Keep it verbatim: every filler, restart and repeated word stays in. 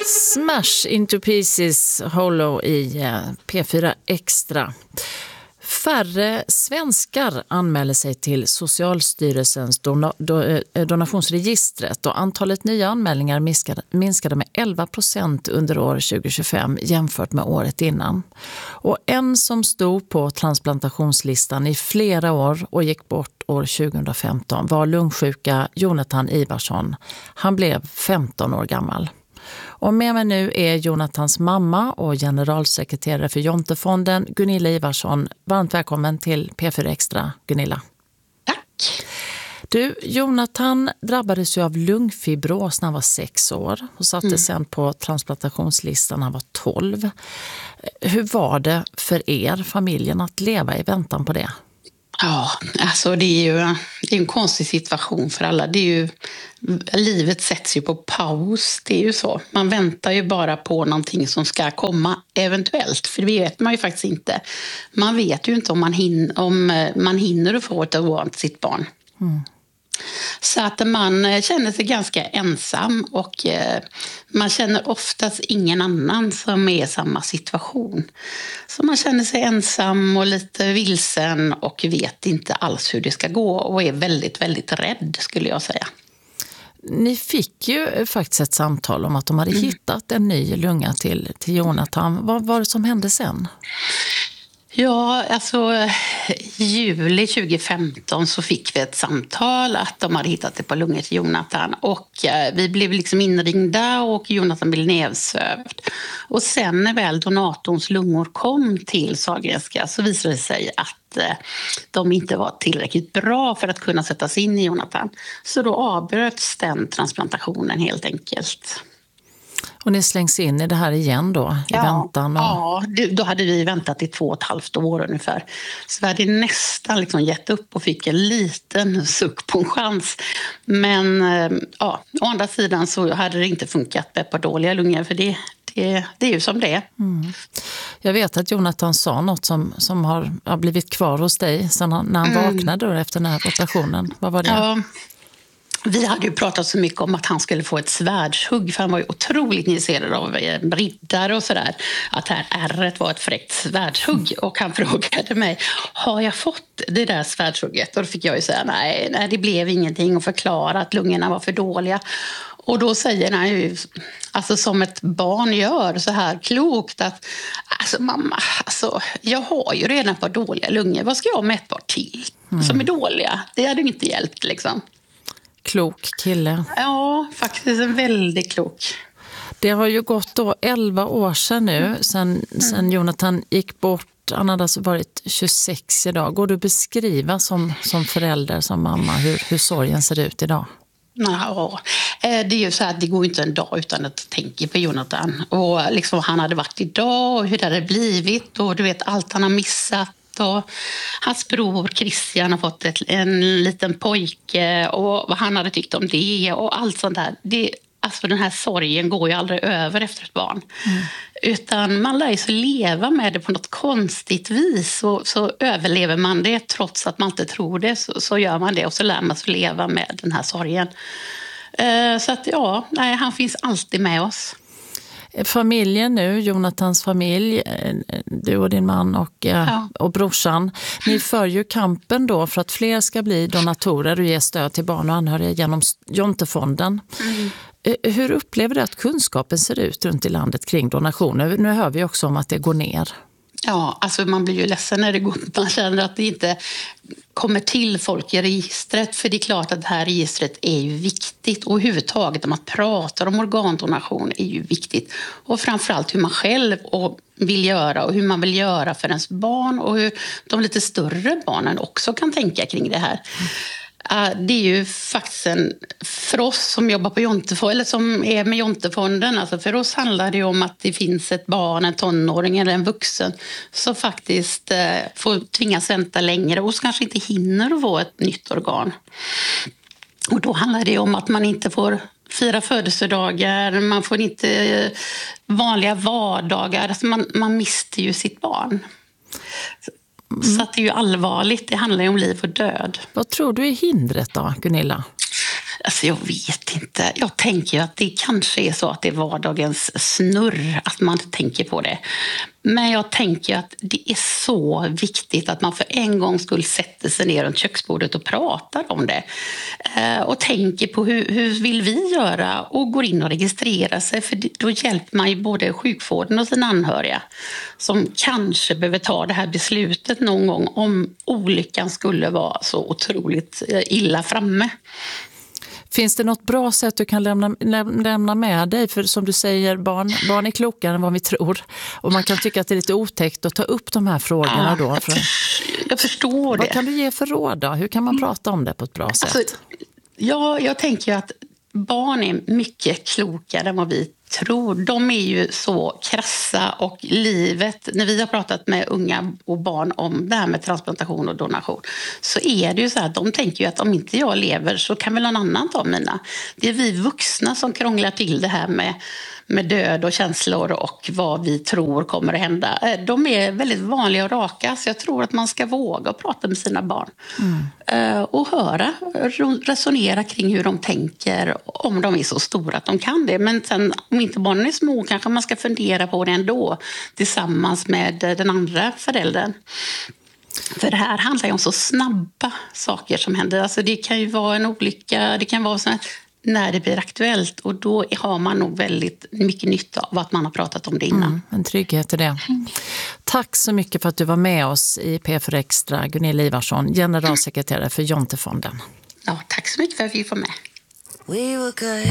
Smash into pieces Hollow i P fyra Extra. Färre svenskar anmäler sig till Socialstyrelsens dona- do- donationsregistret och antalet nya anmälningar minskade, minskade med elva procent under år tjugo tjugofem jämfört med året innan. Och en som stod på transplantationslistan i flera år och gick bort år tjugohundrafemton var lungsjuka Jonathan Ivarsson. Han blev femton år gammal. Och med mig nu är Jonathans mamma och generalsekreterare för Jontefonden, Gunilla Ivarsson. Varmt välkommen till P fyra Extra, Gunilla. Tack. Du, Jonathan drabbades ju av lungfibros när han var sex år och satte mm. sen på transplantationslistan när han var tolv. Hur var det för er, familjen, att leva i väntan på det? Ja, alltså det är ju det är en konstig situation för alla. Det är ju, livet sätts ju på paus, det är ju så. Man väntar ju bara på någonting som ska komma eventuellt, för det vet man ju faktiskt inte. Man vet ju inte om man, hin- om man hinner att få ett organ till sitt barn. Mm. Så att man känner sig ganska ensam och eh, man känner oftast ingen annan som är i samma situation. Så man känner sig ensam och lite vilsen och vet inte alls hur det ska gå och är väldigt, väldigt rädd, skulle jag säga. Ni fick ju faktiskt ett samtal om att de hade mm. hittat en ny lunga till, till Jonathan. Vad var det som hände sen? Ja, alltså i juli tjugo femton så fick vi ett samtal att de hade hittat det på lungor till Jonathan och eh, vi blev liksom inringda och Jonathan blev nedsövd. Och sen när väl donatorns lungor kom till Sahlgrenska så visade det sig att eh, de inte var tillräckligt bra för att kunna sättas in i Jonathan. Så då avbröts den transplantationen helt enkelt. Och ni slängs in i det här igen då, i ja, väntan? Och... Ja, då hade vi väntat i två och ett halvt år ungefär. Så vi hade nästan liksom gett upp och fick en liten suck på en chans. Men ja, å andra sidan så hade det inte funkat med på dåliga lungor, för det, det, det är ju som det är. Mm. Jag vet att Jonathan sa något som, som har, har blivit kvar hos dig sen han, när han mm. vaknade då efter den här operationen. Vad var det? Ja. Vi hade ju pratat så mycket om att han skulle få ett svärdshugg, för han var ju otroligt intresserad av riddare och sådär. Att det här ärret var ett fräckt svärdshugg. Och han frågade mig, har jag fått det där svärdshugget? Och då fick jag ju säga, nej, nej det blev ingenting, och förklara att lungorna var för dåliga. Och då säger han ju, alltså som ett barn gör, så här klokt att, alltså mamma, alltså, jag har ju redan ett par dåliga lungor. Vad ska jag med ett par till mm. som är dåliga? Det hade ju inte hjälpt liksom. Klok kille. Ja, faktiskt en väldigt klok. Det har ju gått då elva år sedan nu, sedan, mm. sedan Jonathan gick bort. Han hade alltså varit tjugosex idag. Går du beskriva som, som förälder, som mamma, hur, hur sorgen ser ut idag? Ja, det är ju så att det går inte en dag utan att tänka på Jonathan. Och liksom han hade varit idag och hur det hade blivit och du vet allt han har missat. Och hans bror Christian har fått ett, en liten pojke och vad han hade tyckt om det och allt sånt där. Det, alltså den här sorgen går ju aldrig över efter ett barn. Mm. Utan man lär sig leva med det på något konstigt vis. Och så överlever man det trots att man inte tror det. Så, så gör man det och så lär man sig leva med den här sorgen. Uh, så att ja, nej, han finns alltid med oss. Familjen nu, Jonathans familj, du och din man och, ja. och brorsan, ni för ju kampen då för att fler ska bli donatorer och ge stöd till barn och anhöriga genom Jontefonden. Mm. Hur upplever du att kunskapen ser ut runt i landet kring donationer? Nu hör vi också om att det går ner. Ja, alltså man blir ju ledsen när det går. Man känner att det inte kommer till folk i registret. För det är klart att det här registret är ju viktigt. Och överhuvudtaget om man pratar om organdonation är ju viktigt. Och framförallt hur man själv vill göra och hur man vill göra för ens barn. Och hur de lite större barnen också kan tänka kring det här. Det är ju faktiskt en, för oss som jobbar på Jontefonden, eller som är med Jontefonden, alltså för oss handlar det om att det finns ett barn, en tonåring eller en vuxen som faktiskt eh, får tvingas vänta längre och kanske inte hinner att få ett nytt organ. Och då handlar det om att man inte får fira födelsedagar, man får inte vanliga vardagar, alltså man, man mister ju sitt barn. Mm. Så att det är ju allvarligt, det handlar ju om liv och död. Vad tror du är hindret då, Gunilla? Alltså jag vet inte. Jag tänker att det kanske är så att det är vardagens snurr, att man inte tänker på det. Men jag tänker att det är så viktigt att man för en gång skulle sätta sig ner runt köksbordet och pratar om det. Och tänker på hur, hur vill vi göra och går in och registrerar sig. För då hjälper man ju både sjukvården och sina anhöriga som kanske behöver ta det här beslutet någon gång om olyckan skulle vara så otroligt illa framme. Finns det något bra sätt du kan lämna, lämna med dig? För som du säger, barn, barn är klokare än vad vi tror. Och man kan tycka att det är lite otäckt att ta upp de här frågorna ja, då. För, jag förstår det. Vad kan du ge för råd då? Hur kan man prata om det på ett bra sätt? Alltså, ja, jag tänker att barn är mycket klokare än vad vi tror. De är ju så krassa och livet, när vi har pratat med unga och barn om det här med transplantation och donation, så är det ju så här, de tänker ju att om inte jag lever så kan väl någon annan ta mina. Det är vi vuxna som krånglar till det här med, med död och känslor och vad vi tror kommer att hända. De är väldigt vanliga och raka, så jag tror att man ska våga prata med sina barn. Mm. Och höra, resonera kring hur de tänker, om de är så stora att de kan det. Men sen om inte barnen är små kanske man ska fundera på det ändå tillsammans med den andra föräldern. För det här handlar ju om så snabba saker som händer. Alltså det kan ju vara en olycka, det kan vara så här, när det blir aktuellt, och då har man nog väldigt mycket nytta av att man har pratat om det innan. Mm, en trygghet i det. Mm. Tack så mycket för att du var med oss i P fyra Extra, Gunilla Ivarsson, generalsekreterare för Jontefonden. Ja, tack så mycket för att vi får med.